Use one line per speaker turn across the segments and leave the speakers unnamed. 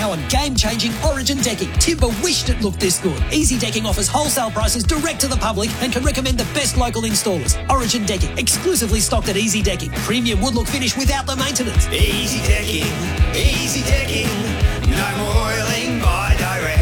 now on game-changing Origin decking. Timber wished it looked this good. Easy Decking offers wholesale prices direct to the public and can recommend the best local installers. Origin Decking, exclusively stocked at Easy Decking. Premium wood look finish without the maintenance.
Easy Decking, no more oiling by direct.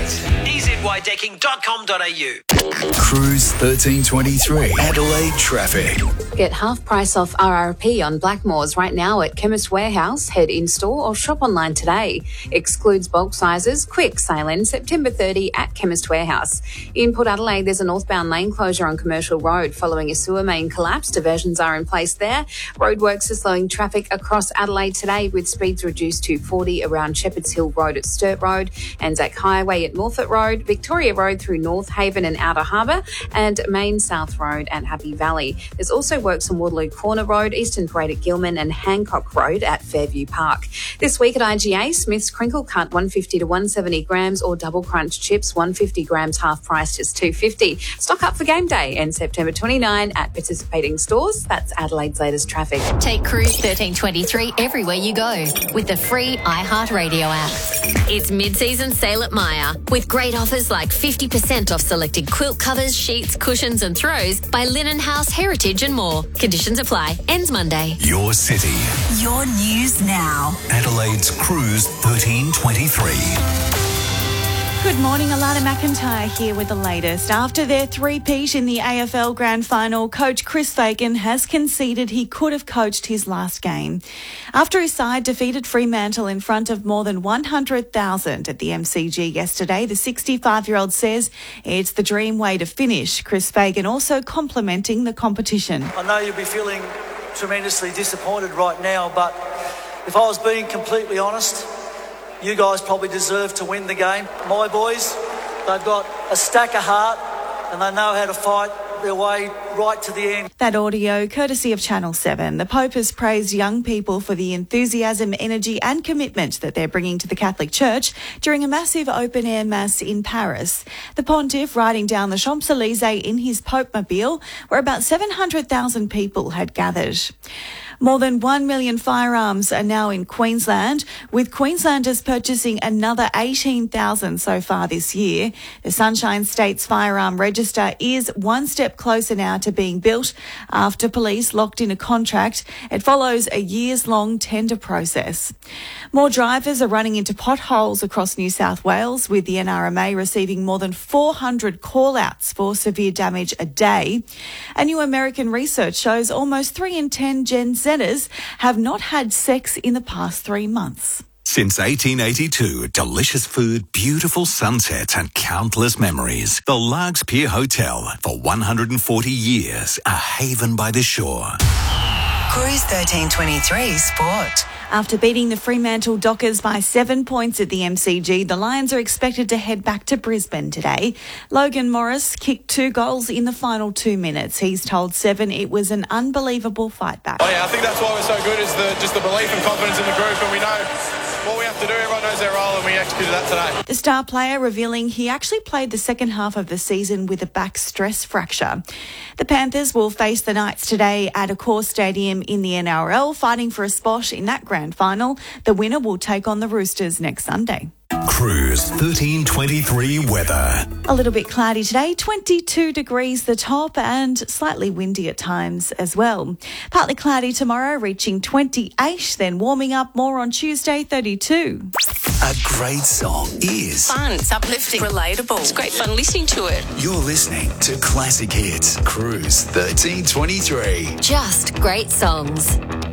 EZYDecking.com.au.
Cruise 1323. Adelaide traffic.
Get half price off RRP on Blackmores right now at Chemist Warehouse. Head in-store or shop online today. Excludes bulk sizes. Quick sale ends September 30 at Chemist Warehouse. In Port Adelaide, there's a northbound lane closure on Commercial Road following a sewer main collapse. Diversions are in place there. Roadworks are slowing traffic across Adelaide today with speeds reduced to 40 around Shepherds Hill Road at Sturt Road, Anzac Highway at Morphett Road, Victoria Road through North Haven and Outer Harbour, and Main South Road at Happy Valley. There's also works on Waterloo Corner Road, Eastern Parade at Gilman and Hancock Road at Fairview Park. This week at IGA, Smith's Crinkle Cut 150 to 170 grams or Double Crunch Chips 150 grams half price just $2.50. Stock up for game day and September 29 at participating stores. That's Adelaide's latest traffic.
Take Cruise 1323 everywhere you go with the free iHeartRadio app. It's mid-season sale at Myer with great offers like 50% off selected quilt covers, sheets, cushions and throws by Linen House, Heritage and more. Conditions apply. Ends Monday.
Your city.
Your news now.
Adelaide's Cruise 1323.
Good morning, Alana McIntyre here with the latest. After their three-peat in the AFL Grand Final, coach Chris Fagan has conceded he could have coached his last game. After his side defeated Fremantle in front of more than 100,000 at the MCG yesterday, the 65-year-old says it's the dream way to finish. Chris Fagan also complimenting the competition.
I know you'll be feeling tremendously disappointed right now, but if I was being completely honest, you guys probably deserve to win the game. My boys, they've got a stack of heart and they know how to fight their way right to the end.
That audio courtesy of Channel 7. The Pope has praised young people for the enthusiasm, energy and commitment that they're bringing to the Catholic Church during a massive open-air mass in Paris. The pontiff riding down the Champs-Elysees in his Pope-mobile, where about 700,000 people had gathered. More than 1 million firearms are now in Queensland, with Queenslanders purchasing another 18,000 so far this year. The Sunshine State's firearm register is one step closer now to being built after police locked in a contract. It follows a years-long tender process. More drivers are running into potholes across New South Wales, with the NRMA receiving more than 400 call-outs for severe damage a day. A new American research shows almost 3 in 10 Gen Zers have not had sex in the past 3 months.
Since 1882, delicious food, beautiful sunsets and countless memories. The Largs Pier Hotel, for 140 years, a haven by the shore.
Cruise 1323 Sport.
After beating the Fremantle Dockers by 7 points at the MCG, the Lions are expected to head back to Brisbane today. Logan Morris kicked 2 goals in the final 2 minutes. He's told Seven it was an unbelievable fight back.
Oh yeah, I think that's why we're so good, is just the belief and confidence in the group, and we know what we have to do. Everyone knows their role and we executed that today.
The star player revealing he actually played the second half of the season with a back stress fracture. The Panthers will face the Knights today at Accor Stadium in the NRL, fighting for a spot in that grand final. The winner will take on the Roosters next Sunday.
Cruise 1323 weather.
A little bit cloudy today, 22 degrees the top and slightly windy at times as well. Partly cloudy tomorrow, reaching 28, then warming up more on Tuesday, 32.
A great song is
fun, it's uplifting, relatable. It's great fun listening to it.
You're listening to Classic Hits. Cruise 1323.
Just great songs.